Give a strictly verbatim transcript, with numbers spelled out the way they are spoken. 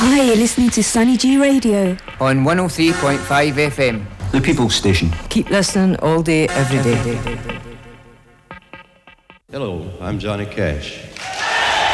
Hi, you're listening to Sunny G Radio on one oh three point five F M. The People's Station. Keep listening all day, every day. Hello, I'm Johnny Cash.